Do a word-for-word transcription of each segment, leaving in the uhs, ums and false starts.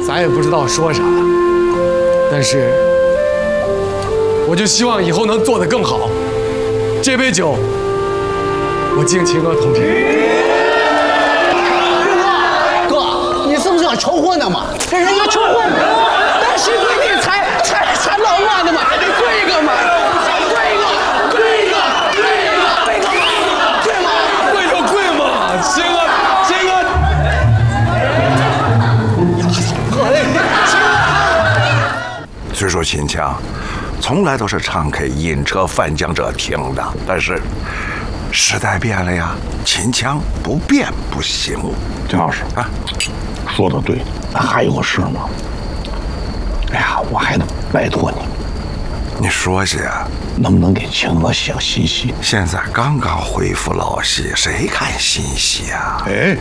咱也不知道说啥，但是我就希望以后能做得更好。这杯酒，我敬秦哥同志。 哥，你是不是要求婚呢嘛？跟人家求婚，但是规定才才才浪漫的嘛，还得跪一个嘛，跪一个，跪一个，跪一个，跪一个，跪吗？ 跪就跪嘛，秦哥，秦哥。 虽说秦腔从来都是唱给饮车翻江者听的，但是时代变了呀，秦腔不变不行。 金老师啊，说的对，还有个事吗？哎呀，我还得拜托你， 你说些， 能不能给秦娥写个新戏？ 现在刚刚恢复老戏，谁看新戏啊？ 哎，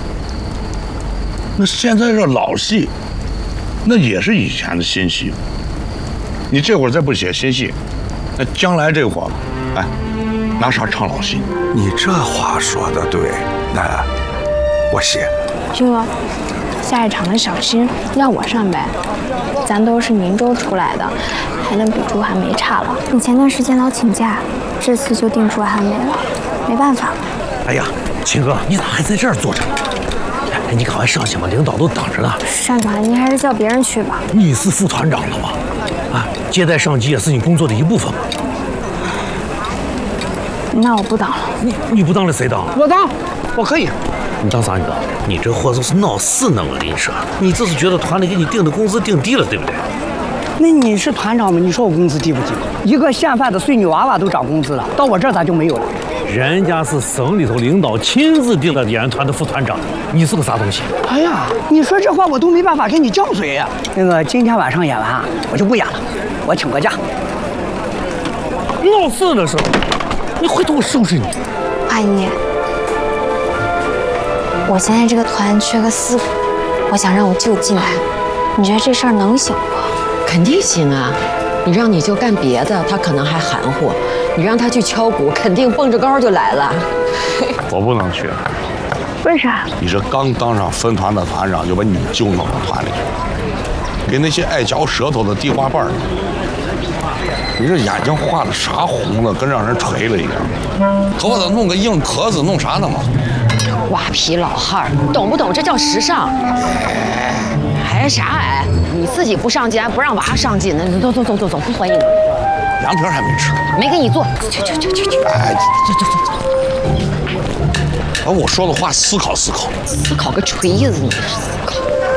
那现在这老戏，那也是以前的新戏。你这会儿再不写新戏，那将来这会儿，哎，拿啥唱老戏？ 你这话说的对，那我写。 军哥，下一场的小新让我上呗，咱都是宁州出来的，还能比朱寒梅差了。 你前段时间老请假，这次就定朱寒梅了，没办法。 哎呀，秦哥，你咋还在这儿坐着？哎，你赶快上去吧，领导都等着呢。 单团，您还是叫别人去吧。 你是副团长了吗？啊，接待上级也是你工作的一部分。 那我不当了。 你你不当了谁当？ 我当，我可以。 你当啥？你当？你这货都是闹事弄了，你说？你这是觉得团里给你定的工资定低了，对不对？ 那你是团长吗？你说我工资低不低？一个县饭的碎女娃娃都涨工资了，到我这儿咋就没有了？ 人家是省里头领导亲自定的演员团的副团长，你是个啥东西？ 哎呀，你说这话我都没办法给你犟嘴呀。那个今天晚上演完，我就不演了，我请个假。 闹事的时候，你回头我收拾你。 阿姨，我现在这个团缺个四个，我想让我舅进来，你觉得这事儿能行不？ 肯定行啊！你让你舅干别的，他可能还含糊；你让他去敲鼓，肯定蹦着高就来了。 我不能去。 为啥？ 你这刚当上分团的团长，就把你舅弄到团里去，给那些爱嚼舌头的地花瓣儿。你这眼睛画的啥红了，跟让人锤了一样。头发弄个硬壳子，弄啥呢嘛？ 瓜皮老汉儿，懂不懂？这叫时尚。哎，啥哎？你自己不上进，还不让娃上进呢？走走走走走，不欢迎你。 凉皮还没吃， 没给你做，去去去去去。 哎， 走走走走。 把我说的话思考思考。 思考个锤子，你是思考。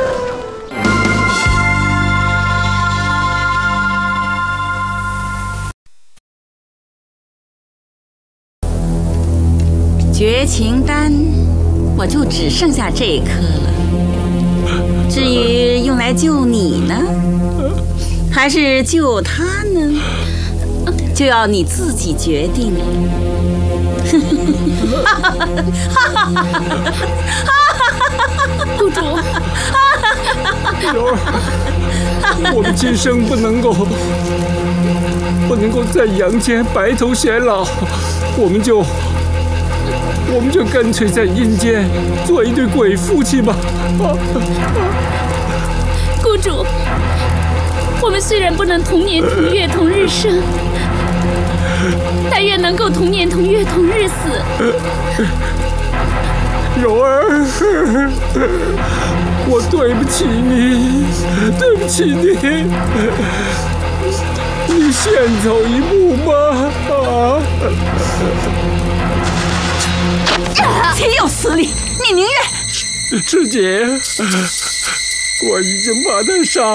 绝情丹，我就只剩下这颗了。至于用来救你呢，还是救他呢，就要你自己决定了。 雇主，柔儿，我们今生不能够，不能够在阳间白头偕老，我们就。我们就干脆在阴间做一对鬼夫妻吧。 雇主，我们虽然不能同年同月同日生，但愿能够同年同月同日死。 柔儿，我对不起你，对不起你，你先走一步吧。啊！ 岂有此理！你宁愿…… 师姐，我已经把他杀